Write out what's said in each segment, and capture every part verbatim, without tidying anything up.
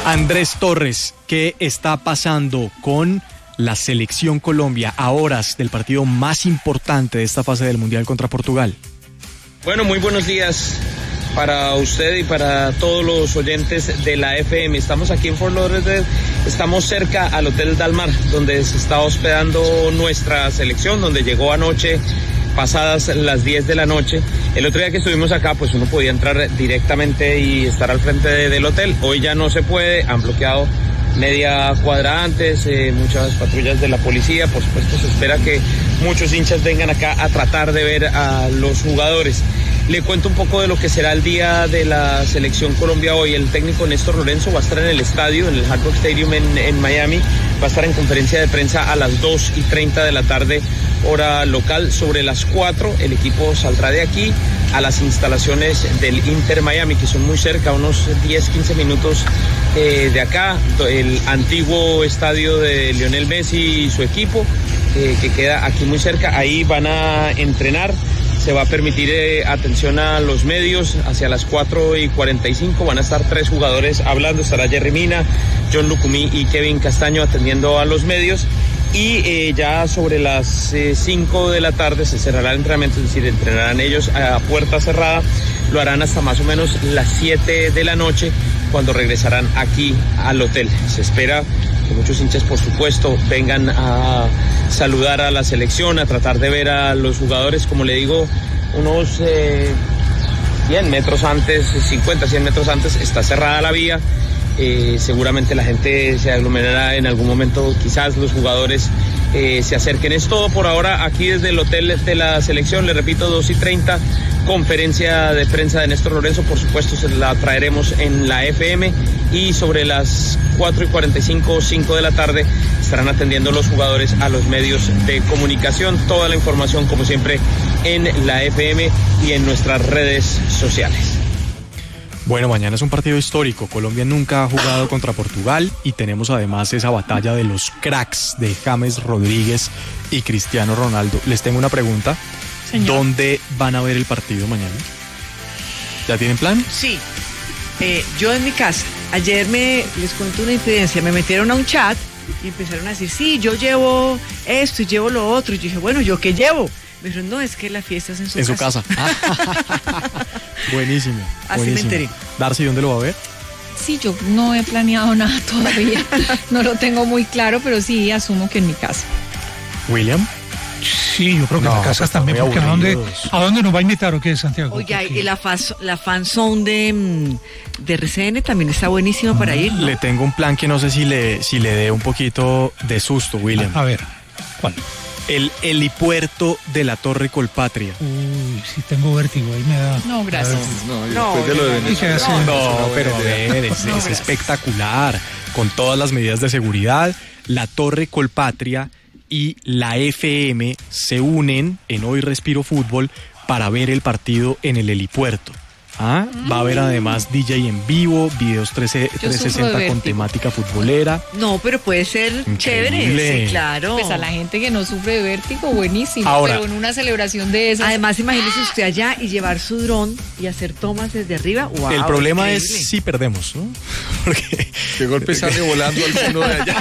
Andrés Torres, ¿qué está pasando con la selección Colombia a horas del partido más importante de esta fase del Mundial contra Portugal? Bueno, muy buenos días para usted y para todos los oyentes de la F M. Estamos aquí en Fort Lauderdale, estamos cerca al Hotel Dalmar, donde se está hospedando nuestra selección, donde llegó anoche, pasadas las diez de la noche. El otro día que estuvimos acá, pues uno podía entrar directamente y estar al frente de, del hotel. Hoy ya no se puede, han bloqueado media cuadra antes, eh, muchas patrullas de la policía. Por supuesto, se espera que muchos hinchas vengan acá a tratar de ver a los jugadores. Le cuento un poco de lo que será el día de la selección Colombia hoy. El técnico Néstor Lorenzo va a estar en el estadio, en el Hard Rock Stadium en, en Miami. Va a estar en conferencia de prensa a las dos y treinta de la tarde, hora local. Sobre las cuatro, el equipo saldrá de aquí a las instalaciones del Inter Miami, que son muy cerca, unos diez, quince minutos eh, de acá. El antiguo estadio de Lionel Messi y su equipo, eh, que queda aquí muy cerca. Ahí van a entrenar. Se va a permitir eh, atención a los medios hacia las cuatro y cuarenta y cinco. Van a estar tres jugadores hablando. Estará Jerry Mina, John Lucumí y Kevin Castaño atendiendo a los medios. Y eh, ya sobre las eh, cinco de la tarde se cerrará el entrenamiento, es decir, entrenarán ellos a puerta cerrada. Lo harán hasta más o menos las siete de la noche, cuando regresarán aquí al hotel. Se espera que muchos hinchas, por supuesto, vengan a saludar a la selección, a tratar de ver a los jugadores. Como le digo, unos eh, cien metros antes, cincuenta, cien metros antes, está cerrada la vía. Eh, seguramente la gente se aglomerará en algún momento, quizás los jugadores eh, se acerquen. Es todo por ahora aquí desde el hotel de la selección. Le repito, dos y treinta, conferencia de prensa de Néstor Lorenzo. Por supuesto, se la traeremos en la F M. Y sobre las cuatro y cuarenta y cinco, cinco de la tarde, estarán atendiendo los jugadores a los medios de comunicación. Toda la información, como siempre, en la F M y en nuestras redes sociales. Bueno, mañana es un partido histórico. Colombia nunca ha jugado contra Portugal y tenemos además esa batalla de los cracks de James Rodríguez y Cristiano Ronaldo. Les tengo una pregunta. Señor. ¿Dónde van a ver el partido mañana? ¿Ya tienen plan? Sí, eh, yo en mi casa. Ayer me les cuento una infidencia. Me metieron a un chat y empezaron a decir, sí, yo llevo esto y llevo lo otro. Y yo dije, bueno, ¿yo qué llevo? Me dijeron, no, es que la fiesta es en su en casa. En su casa. Buenísimo. Así buenísimo. me enteré. Darcy, ¿dónde lo va a ver? Sí, yo no he planeado nada todavía. No lo tengo muy claro, pero sí asumo que en mi casa. ¿William? Sí, yo creo que no, en la casa también, porque ¿a dónde, ¿a dónde nos va a invitar o qué, Santiago? Oiga, y la, faz, la fan zone de, de R C N también está buenísima ah, para ir, ¿no? Le tengo un plan que no sé si le, si le dé un poquito de susto, William. A, a ver, ¿cuál? El helipuerto de la Torre Colpatria. Uy, sí tengo vértigo, ahí me da... No, gracias. No, no, no, después de lo de Venezuela. No, no, no, pero a ver, es, no, es espectacular. Con todas las medidas de seguridad, la Torre Colpatria y la F M se unen en Hoy Respiro Fútbol para ver el partido en el helipuerto. ¿Ah? Mm. Va a haber además D J en vivo, videos trescientos sesenta con temática futbolera. No, pero puede ser increíble. Chévere, sí, claro. Pues a la gente que no sufre de vértigo, buenísimo. Ahora, pero en una celebración de esas. Además, imagínese usted allá y llevar su dron y hacer tomas desde arriba. Wow, el problema increíble. es si perdemos, ¿no? Porque de golpe sale volando alguno de allá.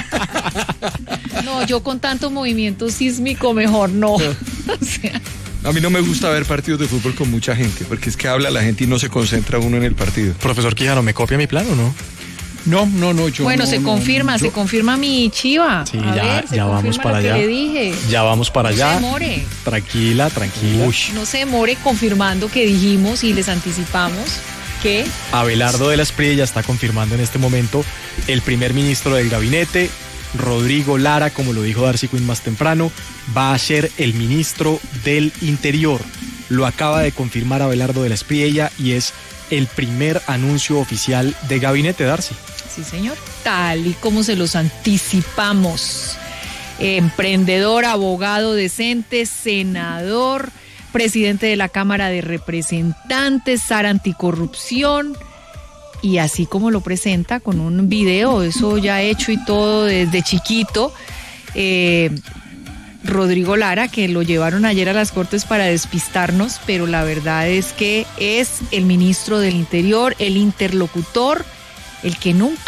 No, yo con tanto movimiento sísmico mejor no. O sea. A mí no me gusta ver partidos de fútbol con mucha gente, porque es que habla la gente y no se concentra uno en el partido. Profesor Quijano, ¿me copia mi plan o no? No, no, no, yo Bueno, no, se no, confirma, yo... se confirma mi chiva. Sí, a ya, ver, ya vamos para allá. Que le dije. Ya vamos para no allá. No se demore. Tranquila, tranquila. Uy. No se demore confirmando que dijimos y les anticipamos que... Abelardo de la Espriella ya está confirmando en este momento el primer ministro del gabinete. Rodrigo Lara, como lo dijo Darcy Quinn más temprano, va a ser el ministro del Interior. Lo acaba de confirmar Abelardo de la Espriella y es el primer anuncio oficial de gabinete, Darcy. Sí, señor. Tal y como se los anticipamos. Emprendedor, abogado decente, senador, presidente de la Cámara de Representantes, Sara Anticorrupción. Y así como lo presenta con un video, eso ya hecho y todo desde chiquito, eh, Rodrigo Lara, que lo llevaron ayer a las Cortes para despistarnos, pero la verdad es que es el ministro del Interior, el interlocutor, el que nunca,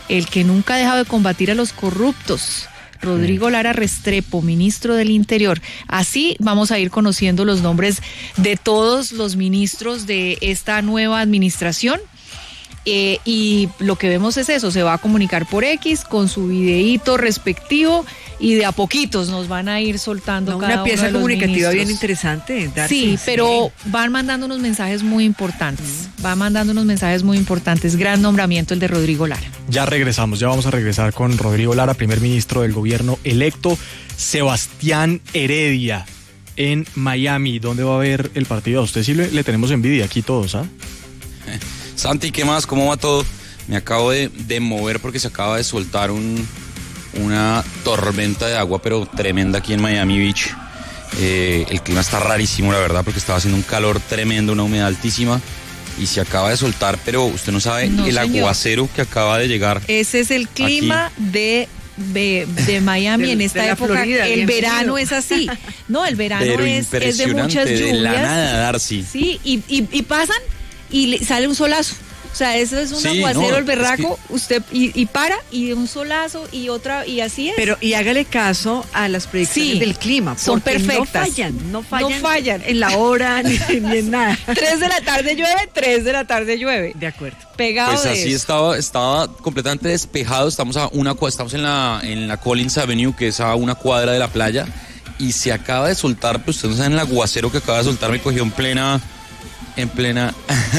el que nunca ha dejado de combatir a los corruptos. Rodrigo Lara Restrepo, ministro del Interior. Así vamos a ir conociendo los nombres de todos los ministros de esta nueva administración. Eh, y lo que vemos es eso, se va a comunicar por X con su videíto respectivo y de a poquitos nos van a ir soltando no, cada una pieza uno de los comunicativa ministros. Bien interesante. Darcy, sí, sí, pero van mandando unos mensajes muy importantes, mm. van mandando unos mensajes muy importantes. Gran nombramiento el de Rodrigo Lara. Ya regresamos, ya vamos a regresar con Rodrigo Lara, primer ministro del gobierno electo. Sebastián Heredia en Miami, ¿dónde va a haber el partido? A usted sí le, le tenemos envidia aquí todos, ¿ah? ¿eh? Santi, ¿qué más? ¿Cómo va todo? Me acabo de, de mover porque se acaba de soltar un, una tormenta de agua, pero tremenda aquí en Miami Beach. Eh, el clima está rarísimo, la verdad, porque estaba haciendo un calor tremendo, una humedad altísima, y se acaba de soltar, pero usted no sabe no, el señor. aguacero que acaba de llegar. Ese es el clima aquí. de... De, de Miami de, en esta época. Florida, el verano es así. No, el verano es, es de muchas lluvias. De la nada, Darcy. Sí, y, y, y pasan y le sale un solazo. O sea, eso es un sí, aguacero, no, el berraco, es que... usted y, y para, y un solazo, y otra, y así es. Pero, y hágale caso a las predicciones sí, del clima. Son perfectas. No fallan, no fallan. No fallan. En la hora, ni, ni en nada. Tres de la tarde llueve, tres de la tarde llueve. De acuerdo. Pegado pues de así eso. estaba, estaba completamente despejado. Estamos a una estamos en la, en la Collins Avenue, que es a una cuadra de la playa, y se acaba de soltar, pues ustedes no saben el aguacero que acaba de soltar, me cogió en plena, en plena.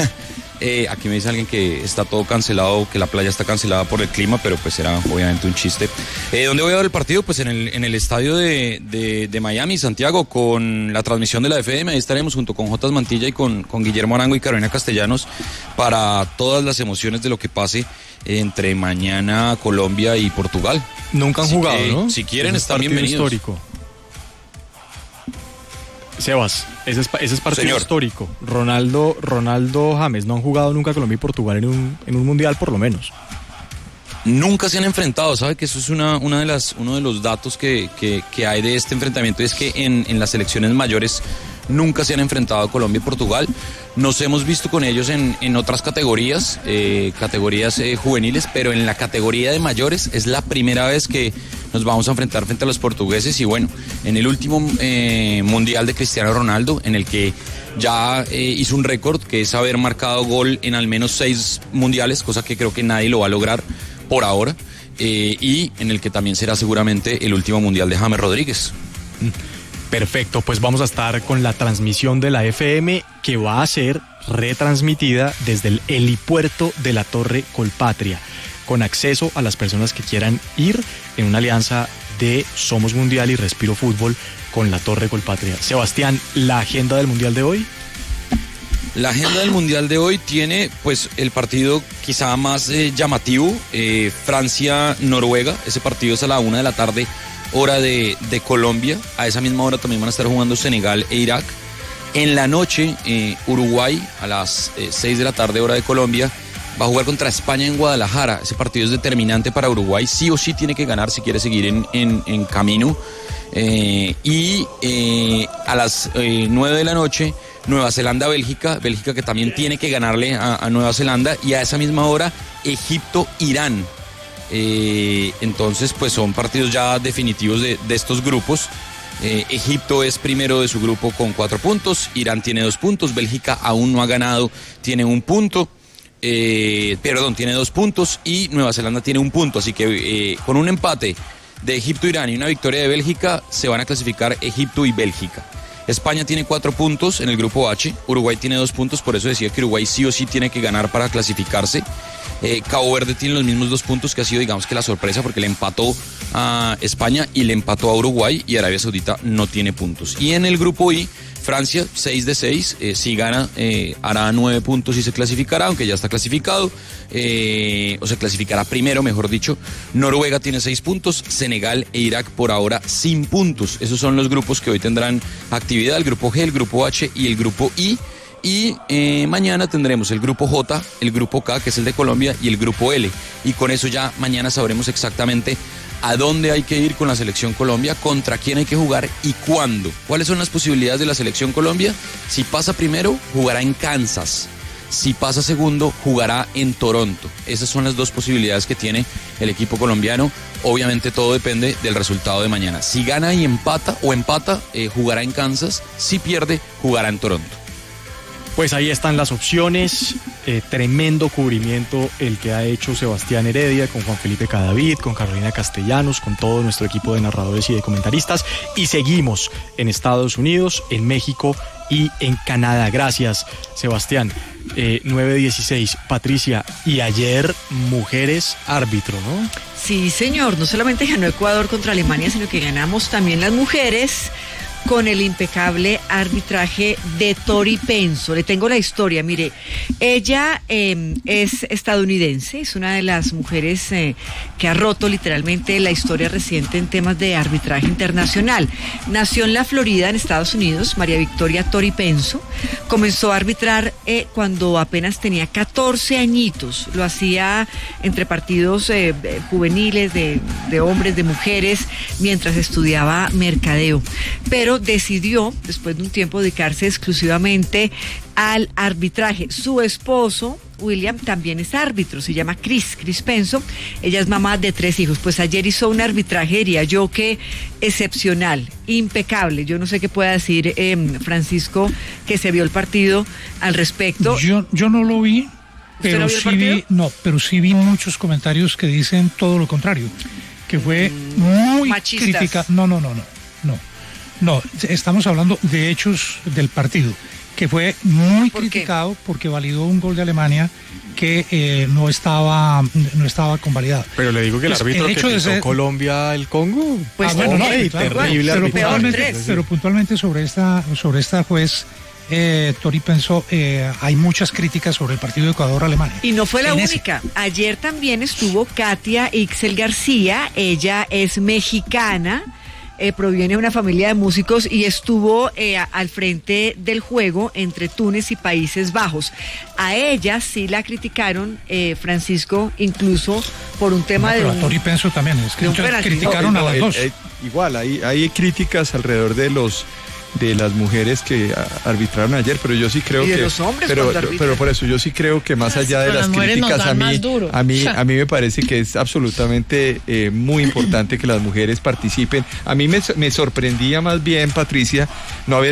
Eh, aquí me dice alguien que está todo cancelado, que la playa está cancelada por el clima, pero pues era obviamente un chiste. Eh, ¿Dónde voy a ver el partido? Pues en el, en el estadio de, de, de Miami, Santiago, con la transmisión de la F M. Ahí estaremos junto con Jotas Mantilla y con, con Guillermo Arango y Carolina Castellanos para todas las emociones de lo que pase entre mañana Colombia y Portugal. Nunca han Así jugado, que, ¿no? Si quieren, ese están bienvenidos. Histórico. Sebas, ese es, ese es partido Señor. histórico. Ronaldo, Ronaldo James no han jugado nunca Colombia y Portugal en un, en un mundial por lo menos. Nunca se han enfrentado, ¿sabe? Que eso es una, una de las, uno de los datos que, que, que hay de este enfrentamiento, es que en, en las selecciones mayores nunca se han enfrentado Colombia y Portugal. Nos hemos visto con ellos en, en otras categorías, eh, categorías eh, juveniles, pero en la categoría de mayores es la primera vez que nos vamos a enfrentar frente a los portugueses. Y bueno, en el último eh, mundial de Cristiano Ronaldo, en el que ya eh, hizo un récord, que es haber marcado gol en al menos seis mundiales, cosa que creo que nadie lo va a lograr por ahora, eh, y en el que también será seguramente el último mundial de James Rodríguez. Perfecto, pues vamos a estar con la transmisión de la F M, que va a ser retransmitida desde el helipuerto de la Torre Colpatria, con acceso a las personas que quieran ir en una alianza de Somos Mundial y Respiro Fútbol con la Torre Colpatria. Sebastián, ¿la agenda del Mundial de hoy? La agenda del Mundial de hoy tiene pues el partido quizá más eh, llamativo, eh, Francia-Noruega. Ese partido es a la una de la tarde, hora de, de Colombia. A esa misma hora también van a estar jugando Senegal e Irak. En la noche, eh, Uruguay, a las eh, seis de la tarde, hora de Colombia, va a jugar contra España en Guadalajara. Ese partido es determinante para Uruguay. Sí o sí tiene que ganar si quiere seguir en, en, en camino. Eh, y eh, a las eh, nueve de la noche, Nueva Zelanda-Bélgica. Bélgica que también tiene que ganarle a, a Nueva Zelanda. Y a esa misma hora, Egipto-Irán. Eh, entonces, pues son partidos ya definitivos de, de estos grupos. Eh, Egipto es primero de su grupo con cuatro puntos. Irán tiene dos puntos. Bélgica aún no ha ganado, tiene un punto. Eh, perdón, tiene dos puntos y Nueva Zelanda tiene un punto, así que eh, con un empate de Egipto-Irán y una victoria de Bélgica se van a clasificar Egipto y Bélgica. España tiene cuatro puntos en el grupo H, Uruguay tiene dos puntos, por eso decía que Uruguay sí o sí tiene que ganar para clasificarse. Eh, Cabo Verde tiene los mismos dos puntos, que ha sido digamos que la sorpresa porque le empató a España y le empató a Uruguay, y Arabia Saudita no tiene puntos. Y en el grupo I, Francia, seis de seis, eh, si gana eh, hará nueve puntos y se clasificará, aunque ya está clasificado, eh, o se clasificará primero, mejor dicho. Noruega tiene seis puntos, Senegal e Irak por ahora sin puntos. Esos son los grupos que hoy tendrán actividad, el grupo G, el grupo H y el grupo I. Y eh, mañana tendremos el grupo J, el grupo K, que es el de Colombia, y el grupo L. Y con eso ya mañana sabremos exactamente a dónde hay que ir con la Selección Colombia, contra quién hay que jugar y cuándo. ¿Cuáles son las posibilidades de la Selección Colombia? Si pasa primero, jugará en Kansas. Si pasa segundo, jugará en Toronto. Esas son las dos posibilidades que tiene el equipo colombiano. Obviamente todo depende del resultado de mañana. Si gana y empata o empata, eh, jugará en Kansas. Si pierde, jugará en Toronto. Pues ahí están las opciones, eh, tremendo cubrimiento el que ha hecho Sebastián Heredia con Juan Felipe Cadavid, con Carolina Castellanos, con todo nuestro equipo de narradores y de comentaristas, y seguimos en Estados Unidos, en México y en Canadá. Gracias, Sebastián. Eh, nueve dieciséis, Patricia, y ayer mujeres árbitro, ¿no? Sí, señor, no solamente ganó Ecuador contra Alemania, sino que ganamos también las mujeres con el impecable arbitraje de Tori Penso. Le tengo la historia, mire, ella eh, es estadounidense, es una de las mujeres eh, que ha roto literalmente la historia reciente en temas de arbitraje internacional. Nació en la Florida, en Estados Unidos, María Victoria Tori Penso. Comenzó a arbitrar eh, cuando apenas tenía catorce añitos. Lo hacía entre partidos eh, juveniles de, de hombres, de mujeres, mientras estudiaba mercadeo. Pero decidió, después de un tiempo, dedicarse exclusivamente al arbitraje. Su esposo, William, también es árbitro, se llama Chris, Chris Penso. Ella es mamá de tres hijos. Pues ayer hizo un arbitraje, diría yo, que excepcional, impecable. Yo no sé qué pueda decir eh, Francisco, que se vio el partido al respecto. Yo, yo no lo vi, pero no vio el sí partido? vi, no, pero sí vi muchos comentarios que dicen todo lo contrario, que fue mm, muy machistas. crítica. No, no, no, no, no. No, estamos hablando de hechos del partido, que fue muy ¿Por criticado qué? Porque validó un gol de Alemania que eh, no estaba no estaba convalidado. Pero le digo que el Pues, árbitro el que hecho de pitó ser- Colombia el Congo, Pues Ah, bueno, no, hombre, claro, terrible pero arbitraje. puntualmente, tres. pero puntualmente sobre esta sobre esta juez eh, Tori Penso, eh, hay muchas críticas sobre el partido de Ecuador-Alemania. Y no fue la En ese- única. Ayer también estuvo Katia Ixel García. Ella es mexicana. Eh, proviene de una familia de músicos y estuvo eh, a- al frente del juego entre Túnez y Países Bajos. A ella sí la criticaron, eh, Francisco, incluso por un tema No, de pero a un... Tori Penso también es que de un penalti. criticaron No, a no, las eh, dos. eh, igual, hay, hay críticas alrededor de los de las mujeres que a- arbitraron ayer, pero yo sí creo Y de que los hombres pero, cuando arbitran. pero por eso yo sí creo que más allá de Con las las mujeres nos críticas a dan mí más duro. a mí a mí me parece que es absolutamente eh, muy importante que las mujeres participen. A mí me, me sorprendía más bien, Patricia, no haber